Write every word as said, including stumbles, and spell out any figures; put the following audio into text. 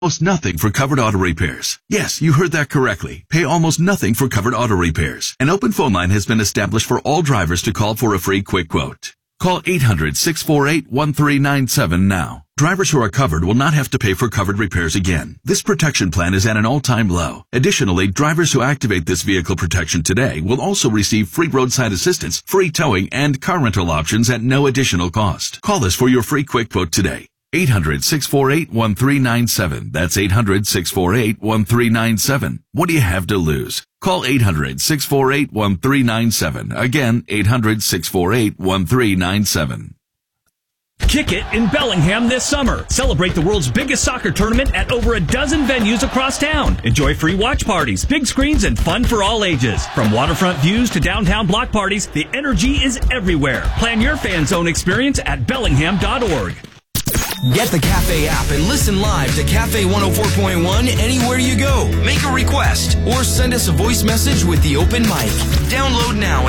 almost nothing for covered auto repairs. Yes, you heard that correctly. Pay almost nothing for covered auto repairs. An open phone line has been established for all drivers to call for a free quick quote. Call eight hundred, six four eight, one three nine seven now. Drivers who are covered will not have to pay for covered repairs again. This protection plan is at an all-time low. Additionally, drivers who activate this vehicle protection today will also receive free roadside assistance, free towing, and car rental options at no additional cost. Call us for your free quick quote today. eight hundred, six four eight, one three nine seven. That's eight hundred, six four eight, one three nine seven. What do you have to lose? Call eight hundred, six four eight, one three nine seven. Again, eight hundred, six four eight, one three nine seven. Kick It in Bellingham this summer. Celebrate the world's biggest soccer tournament at over a dozen venues across town. Enjoy free watch parties, big screens, and fun for all ages. From waterfront views to downtown block parties, the energy is everywhere. Plan your fan zone experience at bellingham dot org. Get the Cafe app and listen live to Cafe one oh four point one anywhere you go. Make a request or send us a voice message with the open mic. Download now and